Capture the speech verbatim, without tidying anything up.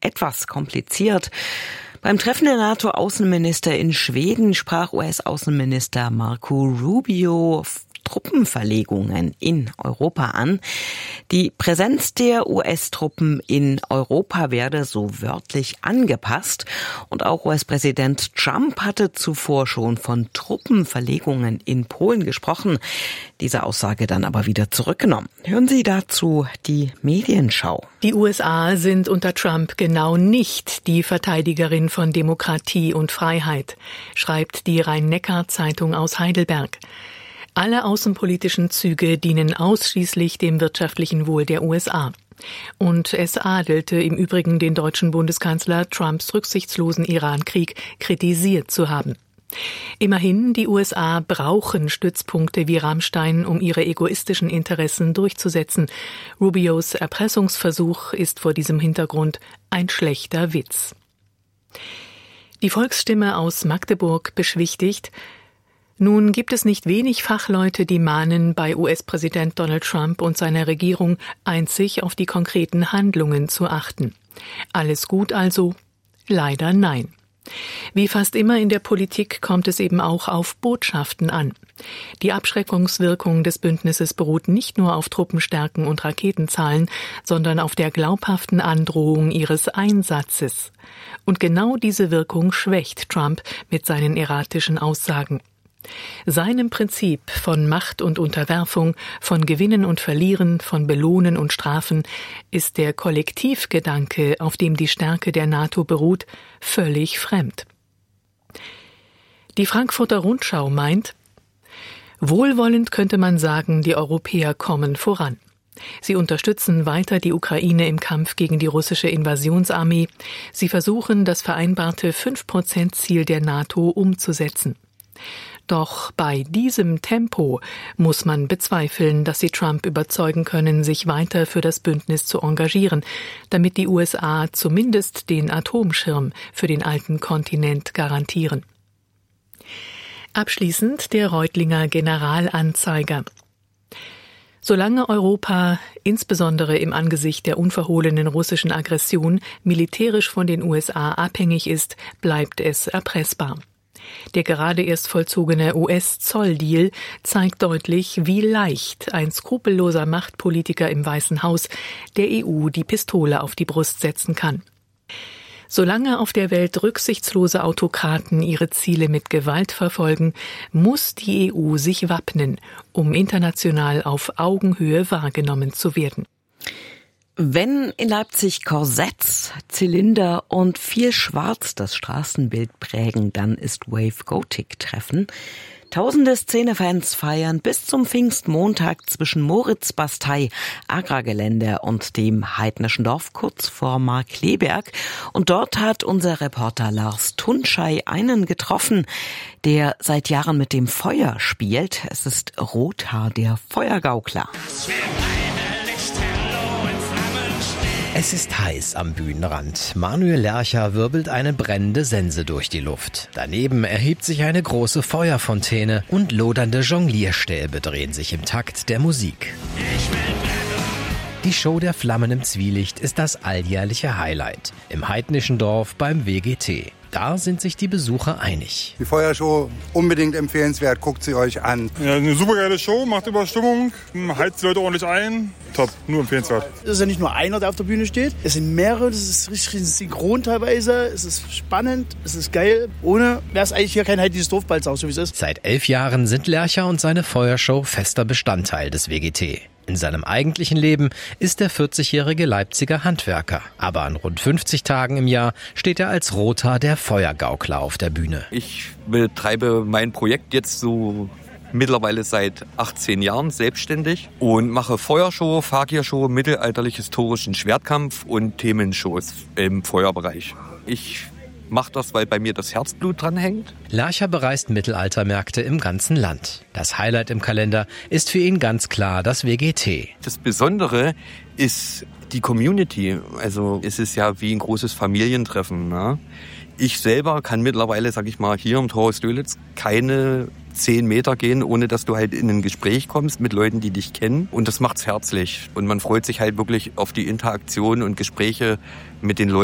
etwas kompliziert. Beim Treffen der NATO-Außenminister in Schweden sprach U S-Außenminister Marco Rubio Truppenverlegungen in Europa an. Die Präsenz der U S-Truppen in Europa werde so wörtlich angepasst. Und auch U S-Präsident Trump hatte zuvor schon von Truppenverlegungen in Polen gesprochen. Diese Aussage dann aber wieder zurückgenommen. Hören Sie dazu die Medienschau. Die U S A sind unter Trump genau nicht die Verteidigerin von Demokratie und Freiheit, schreibt die Rhein-Neckar-Zeitung aus Heidelberg. Alle außenpolitischen Züge dienen ausschließlich dem wirtschaftlichen Wohl der U S A. Und es adelte im Übrigen den deutschen Bundeskanzler, Trumps rücksichtslosen Iran-Krieg kritisiert zu haben. Immerhin, die U S A brauchen Stützpunkte wie Ramstein, um ihre egoistischen Interessen durchzusetzen. Rubios Erpressungsversuch ist vor diesem Hintergrund ein schlechter Witz. Die Volksstimme aus Magdeburg beschwichtigt: Nun gibt es nicht wenig Fachleute, die mahnen, bei U S-Präsident Donald Trump und seiner Regierung einzig auf die konkreten Handlungen zu achten. Alles gut also? Leider nein. Wie fast immer in der Politik kommt es eben auch auf Botschaften an. Die Abschreckungswirkung des Bündnisses beruht nicht nur auf Truppenstärken und Raketenzahlen, sondern auf der glaubhaften Androhung ihres Einsatzes. Und genau diese Wirkung schwächt Trump mit seinen erratischen Aussagen. Seinem Prinzip von Macht und Unterwerfung, von Gewinnen und Verlieren, von Belohnen und Strafen ist der Kollektivgedanke, auf dem die Stärke der NATO beruht, völlig fremd. Die Frankfurter Rundschau meint: Wohlwollend könnte man sagen, die Europäer kommen voran. Sie unterstützen weiter die Ukraine im Kampf gegen die russische Invasionsarmee. Sie versuchen, das vereinbarte fünf Prozent Ziel der NATO umzusetzen. Doch bei diesem Tempo muss man bezweifeln, dass sie Trump überzeugen können, sich weiter für das Bündnis zu engagieren, damit die U S A zumindest den Atomschirm für den alten Kontinent garantieren. Abschließend der Reutlinger Generalanzeiger. Solange Europa, insbesondere im Angesicht der unverhohlenen russischen Aggression, militärisch von den U S A abhängig ist, bleibt es erpressbar. Der gerade erst vollzogene U S-Zolldeal zeigt deutlich, wie leicht ein skrupelloser Machtpolitiker im Weißen Haus der E U die Pistole auf die Brust setzen kann. Solange auf der Welt rücksichtslose Autokraten ihre Ziele mit Gewalt verfolgen, muss die E U sich wappnen, um international auf Augenhöhe wahrgenommen zu werden. Wenn in Leipzig Korsetts, Zylinder und viel Schwarz das Straßenbild prägen, dann ist Wave Gothic Treffen. Tausende Szenefans feiern bis zum Pfingstmontag zwischen Moritzbastei, Agrargelände und dem heidnischen Dorf kurz vor Markkleeberg. Und dort hat unser Reporter Lars Tunschei einen getroffen, der seit Jahren mit dem Feuer spielt. Es ist Rothaar, der Feuergaukler. Es ist heiß am Bühnenrand. Manuel Lercher wirbelt eine brennende Sense durch die Luft. Daneben erhebt sich eine große Feuerfontäne und lodernde Jonglierstäbe drehen sich im Takt der Musik. Die Show der Flammen im Zwielicht ist das alljährliche Highlight im heidnischen Dorf beim W G T. Da sind sich die Besucher einig. Die Feuershow unbedingt empfehlenswert, guckt sie euch an. Ja, eine super geile Show, macht Überstimmung, heizt die Leute ordentlich ein. Top, nur empfehlenswert. Es ist ja nicht nur einer, der auf der Bühne steht. Es sind mehrere, das ist richtig synchron teilweise. Es ist spannend, es ist geil. Ohne wäre es eigentlich hier kein heidnisches Dorfbalzhaus, so wie es ist. Seit elf Jahren sind Lercher und seine Feuershow fester Bestandteil des W G T. In seinem eigentlichen Leben ist der vierzigjährige Leipziger Handwerker. Aber an rund fünfzig Tagen im Jahr steht er als Rothaar, der Feuergaukler, auf der Bühne. Ich betreibe mein Projekt jetzt so mittlerweile seit achtzehn Jahren selbstständig und mache Feuershow, Fakir-Show, mittelalterlich-historischen Schwertkampf und Themenshows im Feuerbereich. Ich mache das, weil bei mir das Herzblut dran hängt. Lercher bereist Mittelaltermärkte im ganzen Land. Das Highlight im Kalender ist für ihn ganz klar das W G T. Das Besondere ist die Community. Also es ist ja wie ein großes Familientreffen, ne? Ich selber kann mittlerweile, sag ich mal, hier im Torhaus Dölitz keine zehn Meter gehen, ohne dass du halt in ein Gespräch kommst mit Leuten, die dich kennen. Und das macht's herzlich. Und man freut sich halt wirklich auf die Interaktion und Gespräche mit den Leuten.